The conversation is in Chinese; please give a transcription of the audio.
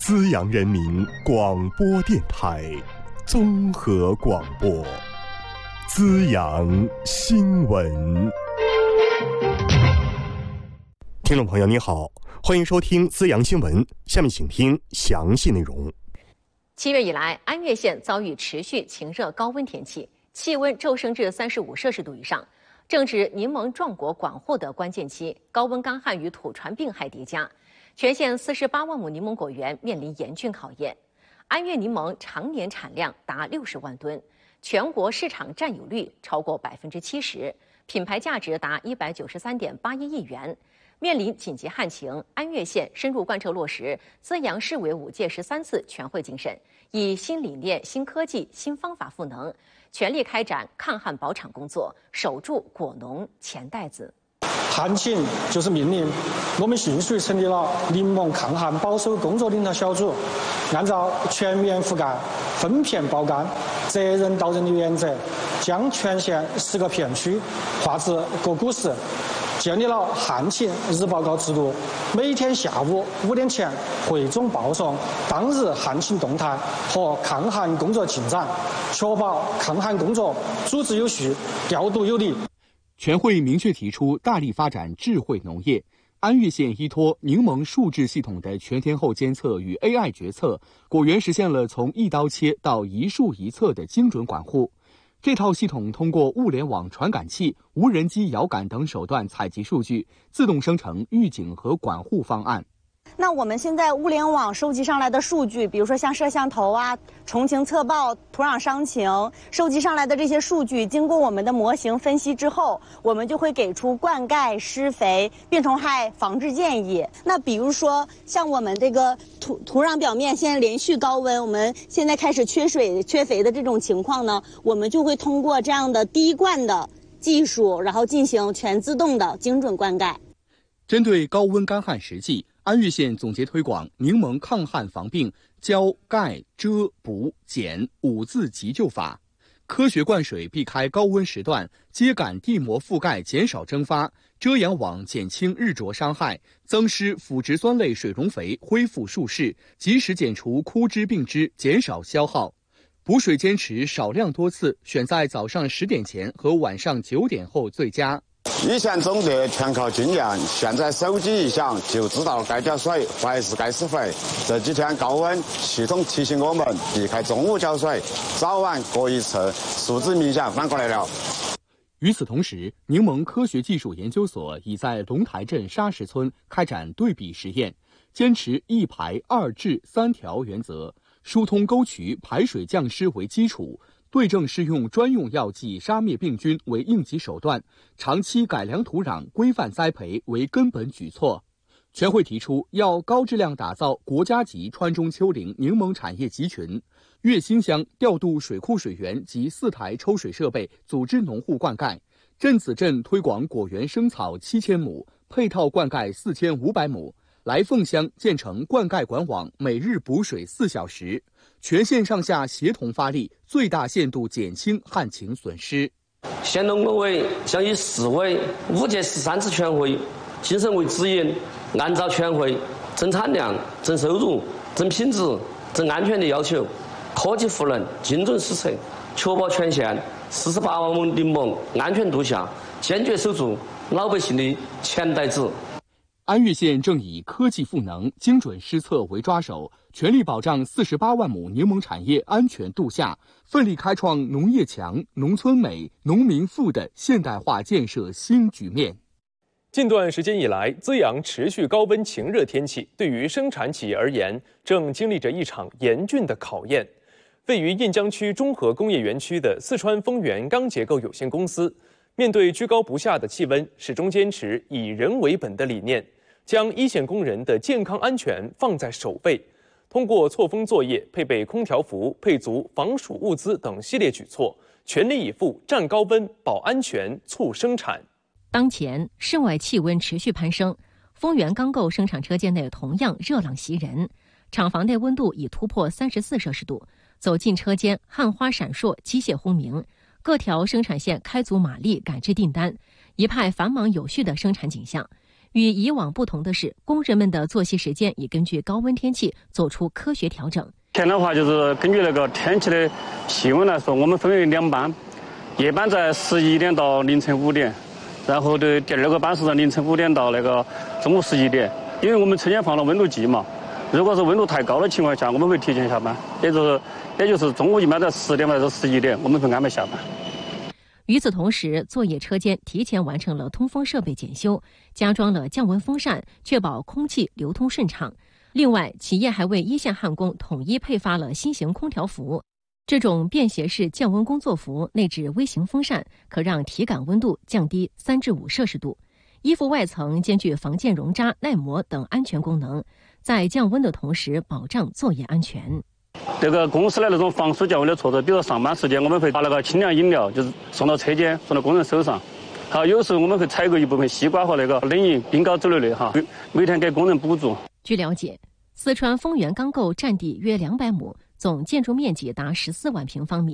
资阳人民广播电台综合广播，资阳新闻。听众朋友您好，欢迎收听资阳新闻，下面请听详细内容。 7月以来，安岳县遭遇持续晴热高温天气，气温骤升至35摄氏度以上，正值柠檬壮果广获的关键期，高温干旱与土传病害叠加，全县48万亩柠檬果园面临严峻考验。安岳柠檬常年产量达60万吨，全国市场占有率超过70%，品牌价值达193.81亿元。面临紧急旱情，安岳县深入贯彻落实资阳市委5届13次全会精神，以新理念、新科技、新方法赋能，全力开展抗旱保产工作，守住果农钱袋子。 旱情就是命令，我们迅速成立了柠檬抗旱保收工作领导小组，按照全面覆盖、分片包干、责任到人的原则，将全县10个片区划至各股市，建立了旱情日报告制度，每天下午5点前汇总报送当日旱情动态和抗旱工作进展，确保抗旱工作组织有序、调度有力。 全会明确提出大力发展智慧农业。安岳县依托柠檬数字系统的全天候监测与 AI 决策，果园实现了从一刀切到一树一册的精准管护。这套系统通过物联网传感器、无人机遥感等手段采集数据，自动生成预警和管护方案。 那我们现在物联网收集上来的数据，比如说像摄像头啊、虫情测报、土壤伤情，收集上来的这些数据，经过我们的模型分析之后，我们就会给出灌溉、施肥、病虫害防治建议。那比如说像我们这个土壤表面现在连续高温，我们现在开始缺水、缺肥的这种情况呢，我们就会通过这样的滴灌的技术，然后进行全自动的精准灌溉。 针对高温干旱实际，安岳县总结推广柠檬抗旱防病浇盖遮补减5字急救法，科学灌水避开高温时段，秸秆地膜覆盖减少蒸发，遮阳网减轻日灼伤害，增施腐殖酸类水溶肥恢复树势，及时剪除枯枝病枝，减少消耗。补水坚持少量多次，选在早上10点前和晚上9点后最佳。 以前种地全靠经验，现在手机一响就知道该浇水还是该施肥。这几天高温，系统提醒我们避开中午浇水，早晚各一次，数字明显反过来了。 与此同时，柠檬科学技术研究所已在龙台镇沙石村开展对比实验，坚持1排2治3条原则，疏通沟渠排水降湿为基础，对症施用专用药剂杀灭病菌为应急手段，长期改良土壤、规范栽培为根本举措。全会提出要高质量打造国家级川中丘陵柠檬产业集群。岳新乡调度水库水源及4台抽水设备，组织农户灌溉。镇子镇推广果园生草7000亩，配套灌溉4500亩。来凤乡建成灌溉管网，每日补水4小时。全县上下协同发力，最大限度减轻旱情损失。 县农工委将以市委5届13次全会精神为指引，按照全会增产量、增收入、增品质、增安全的要求，科技赋能、精准施策，确保全县48万亩柠檬安全度夏，坚决守住老百姓的钱袋子。 安岳县正以科技赋能、精准施策为抓手，全力保障48万亩柠檬产业安全度夏，奋力开创农业强、农村美、农民富的现代化建设新局面。 近段时间以来，资阳持续高温晴热天气，对于生产企业而言，正经历着一场严峻的考验。位于雁江区中和工业园区的四川丰源钢结构有限公司，面对居高不下的气温，始终坚持以人为本的理念，将一线工人的健康安全放在首位，通过错峰作业、配备空调服、配足防暑物资等系列举措，全力以赴战高温、保安全、促生产。 当前室外气温持续攀升，丰源钢构生产车间内同样热浪袭人，厂房内温度已突破34摄氏度，走进车间，焊花闪烁，机械轰鸣，各条生产线开足马力赶制订单，一派繁忙有序的生产景象。 与以往不同的是，工人们的作息时间也根据高温天气做出科学调整。 天的话，就是根据那个天气的气温来说，我们分为2班，夜班在11点到凌晨5点，然后的第2个班是在凌晨5点到那个中午11点。因为我们车间放了温度计嘛，如果是温度太高的情况下，我们会提前下班，也就是中午一般在10点或者11点，我们会安排下班。 与此同时，作业车间提前完成了通风设备检修，加装了降温风扇，确保空气流通顺畅。另外，企业还为一线焊工统一配发了新型空调服。这种便携式降温工作服内置微型风扇，可让体感温度降低3至5摄氏度。衣服外层兼具防溅、熔渣、耐磨等安全功能，在降温的同时保障作业安全。 这个公司的那种防暑降温的措施，比如说上班时间我们会把那个清凉饮料就是送到车间，送到工人手上。好，有时候我们会采购一部分西瓜和那个冷饮、冰糕之类的哈，每天给工人补助。 据了解，四川丰源钢构占地约200亩，总建筑面积达14万平方米。